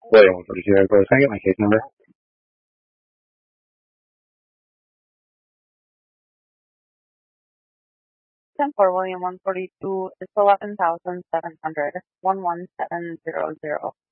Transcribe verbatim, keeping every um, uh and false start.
William one forty-two Airport. Can I get my case number? ten for William one forty-two is eleven thousand seven hundred, one one seven zero zero.